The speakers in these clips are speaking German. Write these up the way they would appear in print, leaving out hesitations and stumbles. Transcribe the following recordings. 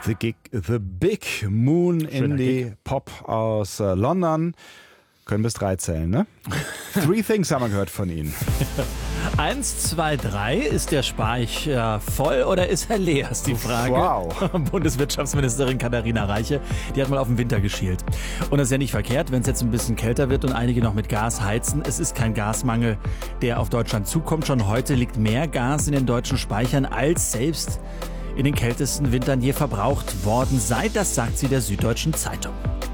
The Big Moon Indie Pop aus London. Können bis 3 zählen, ne? Three Things haben wir gehört von Ihnen. 1, 2, 3. Ist der Speicher voll oder ist er leer, ist die Frage. Wow. Bundeswirtschaftsministerin Katharina Reiche, die hat mal auf den Winter geschielt. Und das ist ja nicht verkehrt, wenn es jetzt ein bisschen kälter wird und einige noch mit Gas heizen. Es ist kein Gasmangel, der auf Deutschland zukommt. Schon heute liegt mehr Gas in den deutschen Speichern, als selbst in den kältesten Wintern je verbraucht worden sei. Das sagt sie der Süddeutschen Zeitung.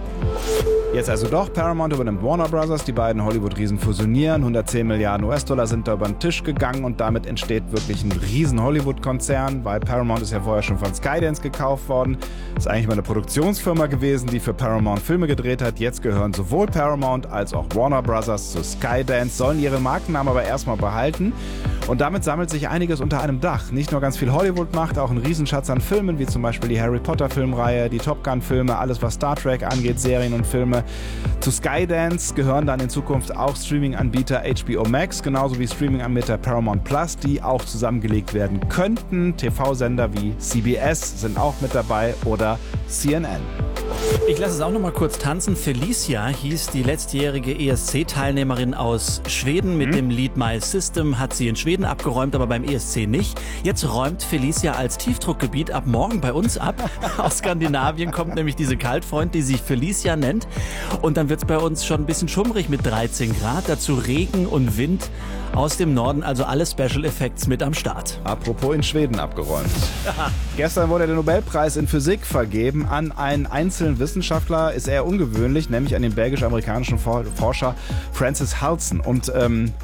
Jetzt also doch, Paramount übernimmt Warner Brothers, die beiden Hollywood-Riesen fusionieren, 110 Milliarden US-Dollar sind da über den Tisch gegangen und damit entsteht wirklich ein riesen Hollywood-Konzern, weil Paramount ist ja vorher schon von Skydance gekauft worden, ist eigentlich mal eine Produktionsfirma gewesen, die für Paramount Filme gedreht hat. Jetzt gehören sowohl Paramount als auch Warner Brothers zu Skydance, sollen ihre Markennamen aber erstmal behalten. Und damit sammelt sich einiges unter einem Dach. Nicht nur ganz viel Hollywood macht, auch ein Riesenschatz an Filmen, wie zum Beispiel die Harry Potter Filmreihe, die Top Gun Filme, alles was Star Trek angeht, Serien und Filme. Zu Skydance gehören dann in Zukunft auch Streaming-Anbieter HBO Max, genauso wie Streaming-Anbieter Paramount Plus, die auch zusammengelegt werden könnten. TV-Sender wie CBS sind auch mit dabei oder CNN. Ich lasse es auch noch mal kurz tanzen. Felicia hieß die letztjährige ESC-Teilnehmerin aus Schweden. Mit dem Lied My System hat sie in Schweden abgeräumt, aber beim ESC nicht. Jetzt räumt Felicia als Tiefdruckgebiet ab morgen bei uns ab. Aus Skandinavien kommt nämlich diese Kaltfront, die sich Felicia nennt. Und dann wird es bei uns schon ein bisschen schummrig mit 13 Grad. Dazu Regen und Wind aus dem Norden, also alle Special Effects mit am Start. Apropos in Schweden abgeräumt. Gestern wurde der Nobelpreis in Physik vergeben an einen einzelnen Wissenschaftler, ist eher ungewöhnlich, nämlich an den belgisch-amerikanischen Forscher Francis Halsen. Und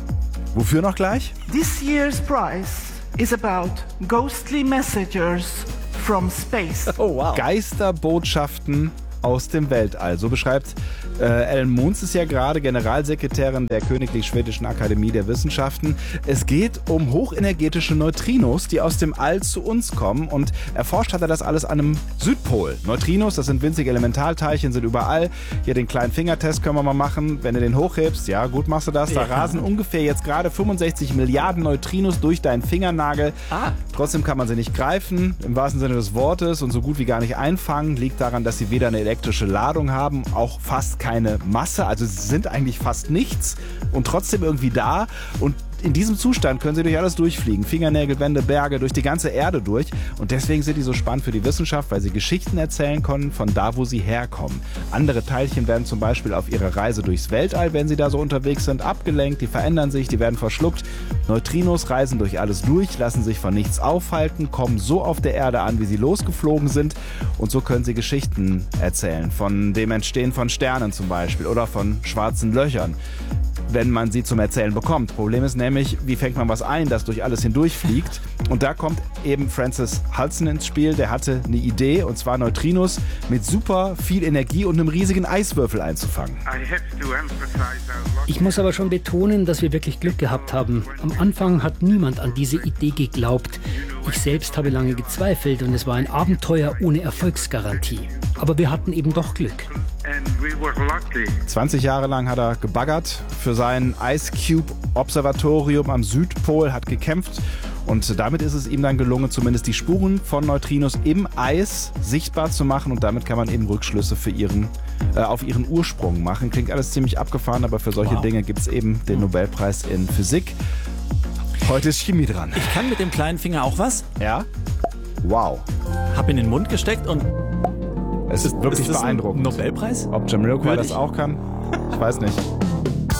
wofür noch gleich? This year's prize is about ghostly messengers from space. Oh wow. Geisterbotschaften aus dem Weltall. So beschreibt Ellen Moons, ist ja gerade Generalsekretärin der Königlich Schwedischen Akademie der Wissenschaften. Es geht um hochenergetische Neutrinos, die aus dem All zu uns kommen. Und erforscht hat er das alles an einem Südpol. Neutrinos, das sind winzige Elementarteilchen, sind überall. Hier den kleinen Fingertest können wir mal machen. Wenn du den hochhebst, ja gut machst du das. Da rasen ungefähr jetzt gerade 65 Milliarden Neutrinos durch deinen Fingernagel. Trotzdem kann man sie nicht greifen, im wahrsten Sinne des Wortes, und so gut wie gar nicht einfangen. Liegt daran, dass sie weder eine elektrische Ladung haben, auch fast keine Masse, also sie sind eigentlich fast nichts und trotzdem irgendwie da, und in diesem Zustand können sie durch alles durchfliegen. Fingernägel, Wände, Berge, durch die ganze Erde durch. Und deswegen sind die so spannend für die Wissenschaft, weil sie Geschichten erzählen können von da, wo sie herkommen. Andere Teilchen werden zum Beispiel auf ihrer Reise durchs Weltall, wenn sie da so unterwegs sind, abgelenkt, die verändern sich, die werden verschluckt. Neutrinos reisen durch alles durch, lassen sich von nichts aufhalten, kommen so auf der Erde an, wie sie losgeflogen sind. Und so können sie Geschichten erzählen, von dem Entstehen von Sternen zum Beispiel oder von schwarzen Löchern, wenn man sie zum Erzählen bekommt. Problem ist nämlich, wie fängt man was ein, das durch alles hindurchfliegt? Und da kommt eben Francis Halsen ins Spiel. Der hatte eine Idee, und zwar Neutrinos mit super viel Energie und einem riesigen Eiswürfel einzufangen. Ich muss aber schon betonen, dass wir wirklich Glück gehabt haben. Am Anfang hat niemand an diese Idee geglaubt. Ich selbst habe lange gezweifelt und es war ein Abenteuer ohne Erfolgsgarantie. Aber wir hatten eben doch Glück. 20 Jahre lang hat er gebaggert für sein Ice Cube Observatorium am Südpol, hat gekämpft, und damit ist es ihm dann gelungen, zumindest die Spuren von Neutrinos im Eis sichtbar zu machen, und damit kann man eben Rückschlüsse für auf ihren Ursprung machen. Klingt alles ziemlich abgefahren, aber für solche Dinge gibt es eben den Nobelpreis in Physik. Heute ist Chemie dran. Ich kann mit dem kleinen Finger auch was. Ja? Wow. Hab in den Mund gesteckt und Es ist wirklich ist das beeindruckend. Ein Nobelpreis? Ob Jamiroquai Würdig? das auch kann? Ich weiß nicht.